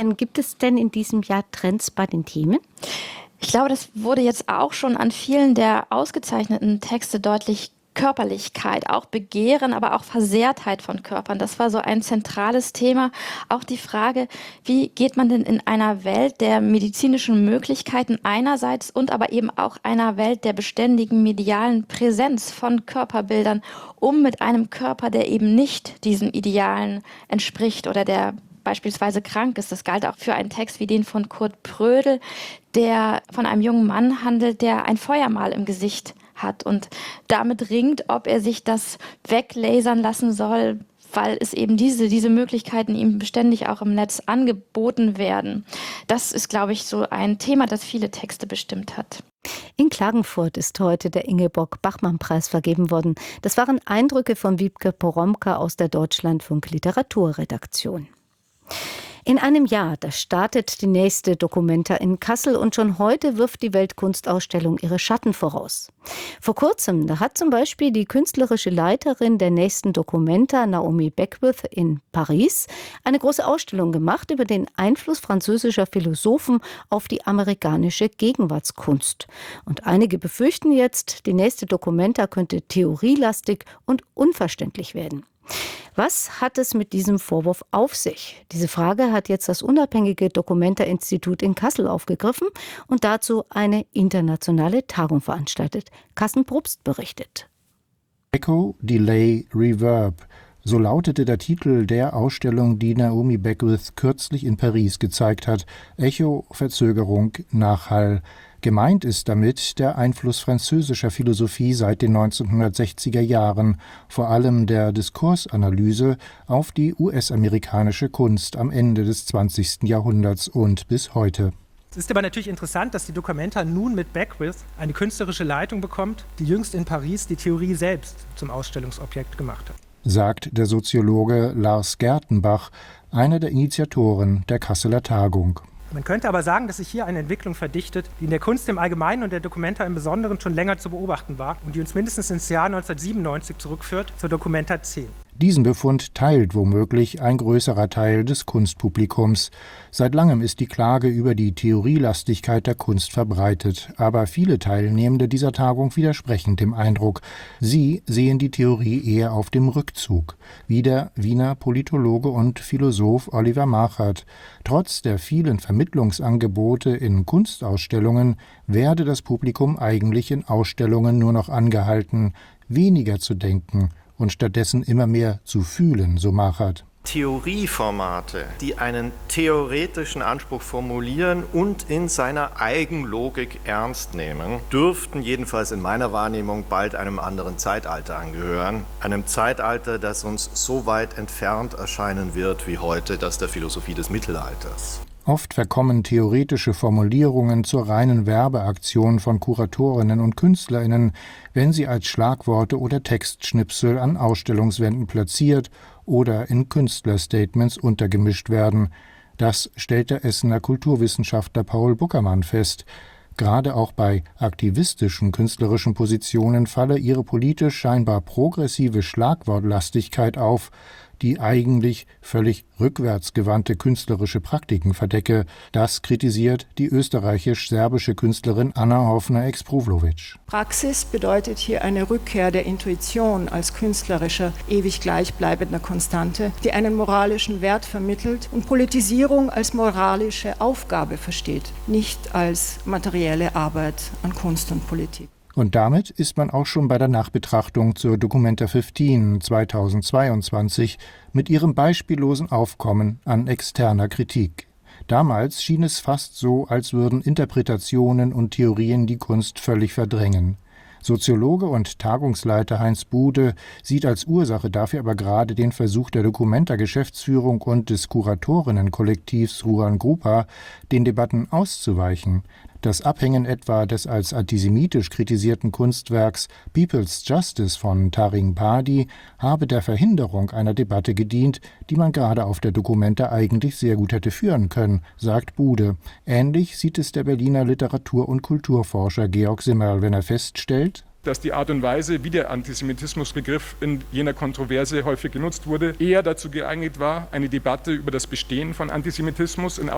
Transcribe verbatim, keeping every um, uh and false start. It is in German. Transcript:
Gibt es denn in diesem Jahr Trends bei den Themen? Ich glaube, das wurde jetzt auch schon an vielen der ausgezeichneten Texte deutlich. Körperlichkeit, auch Begehren, aber auch Versehrtheit von Körpern. Das war so ein zentrales Thema. Auch die Frage, wie geht man denn in einer Welt der medizinischen Möglichkeiten einerseits und aber eben auch einer Welt der beständigen medialen Präsenz von Körperbildern um mit einem Körper, der eben nicht diesem Idealen entspricht oder der beispielsweise krank ist. Das galt auch für einen Text wie den von Kurt Prödel, der von einem jungen Mann handelt, der ein Feuermal im Gesicht hat und damit ringt, ob er sich das weglasern lassen soll, weil es eben diese, diese Möglichkeiten ihm beständig auch im Netz angeboten werden. Das ist, glaube ich, so ein Thema, das viele Texte bestimmt hat. In Klagenfurt ist heute der Ingeborg-Bachmann-Preis vergeben worden. Das waren Eindrücke von Wiebke Poromka aus der Deutschlandfunk Literaturredaktion. In einem Jahr, da startet die nächste Documenta in Kassel und schon heute wirft die Weltkunstausstellung ihre Schatten voraus. Vor kurzem, da hat zum Beispiel die künstlerische Leiterin der nächsten Documenta, Naomi Beckwith in Paris, eine große Ausstellung gemacht über den Einfluss französischer Philosophen auf die amerikanische Gegenwartskunst. Und einige befürchten jetzt, die nächste Documenta könnte theorielastig und unverständlich werden. Was hat es mit diesem Vorwurf auf sich? Diese Frage hat jetzt das unabhängige Documenta-Institut in Kassel aufgegriffen und dazu eine internationale Tagung veranstaltet. Carsten Probst berichtet. Echo, Delay, Reverb. So lautete der Titel der Ausstellung, die Naomi Beckwith kürzlich in Paris gezeigt hat. Echo, Verzögerung, Nachhall. Gemeint ist damit der Einfluss französischer Philosophie seit den neunzehnhundertsechziger Jahren, vor allem der Diskursanalyse, auf die U S-amerikanische Kunst am Ende des zwanzigsten Jahrhunderts und bis heute. Es ist aber natürlich interessant, dass die Documenta nun mit Beckwith eine künstlerische Leitung bekommt, die jüngst in Paris die Theorie selbst zum Ausstellungsobjekt gemacht hat. Sagt der Soziologe Lars Gertenbach, einer der Initiatoren der Kasseler Tagung. Man könnte aber sagen, dass sich hier eine Entwicklung verdichtet, die in der Kunst im Allgemeinen und der Documenta im Besonderen schon länger zu beobachten war und die uns mindestens ins Jahr neunzehnhundertsiebenundneunzig zurückführt, zur Documenta zehn. Diesen Befund teilt womöglich ein größerer Teil des Kunstpublikums. Seit langem ist die Klage über die Theorielastigkeit der Kunst verbreitet, aber viele Teilnehmende dieser Tagung widersprechen dem Eindruck. Sie sehen die Theorie eher auf dem Rückzug, wie der Wiener Politologe und Philosoph Oliver Machert. Trotz der vielen Vermittlungsangebote in Kunstausstellungen werde das Publikum eigentlich in Ausstellungen nur noch angehalten, weniger zu denken und stattdessen immer mehr zu fühlen, so Machert. Theorieformate, die einen theoretischen Anspruch formulieren und in seiner Eigenlogik ernst nehmen, dürften jedenfalls in meiner Wahrnehmung bald einem anderen Zeitalter angehören. Einem Zeitalter, das uns so weit entfernt erscheinen wird wie heute das der Philosophie des Mittelalters. Oft verkommen theoretische Formulierungen zur reinen Werbeaktion von Kuratorinnen und KünstlerInnen, wenn sie als Schlagworte oder Textschnipsel an Ausstellungswänden platziert oder in Künstlerstatements untergemischt werden. Das stellt der Essener Kulturwissenschaftler Paul Buckermann fest. Gerade auch bei aktivistischen künstlerischen Positionen falle ihre politisch scheinbar progressive Schlagwortlastigkeit auf, die eigentlich völlig rückwärtsgewandte künstlerische Praktiken verdecke. Das kritisiert die österreichisch-serbische Künstlerin Anna Hoffner-Expruvlovic. Praxis bedeutet hier eine Rückkehr der Intuition als künstlerischer, ewig gleichbleibender Konstante, die einen moralischen Wert vermittelt und Politisierung als moralische Aufgabe versteht, nicht als materielle Arbeit an Kunst und Politik. Und damit ist man auch schon bei der Nachbetrachtung zur Documenta fünfzehn zweitausendzweiundzwanzig mit ihrem beispiellosen Aufkommen an externer Kritik. Damals schien es fast so, als würden Interpretationen und Theorien die Kunst völlig verdrängen. Soziologe und Tagungsleiter Heinz Bude sieht als Ursache dafür aber gerade den Versuch der Documenta-Geschäftsführung und des Kuratorinnenkollektivs Ruan Grupa, den Debatten auszuweichen. Das Abhängen etwa des als antisemitisch kritisierten Kunstwerks People's Justice von Taring Padi habe der Verhinderung einer Debatte gedient, die man gerade auf der Documenta eigentlich sehr gut hätte führen können, sagt Bude. Ähnlich sieht es der Berliner Literatur- und Kulturforscher Georg Simmerl, wenn er feststellt, dass die Art und Weise, wie der Antisemitismusbegriff in jener Kontroverse häufig genutzt wurde, eher dazu geeignet war, eine Debatte über das Bestehen von Antisemitismus in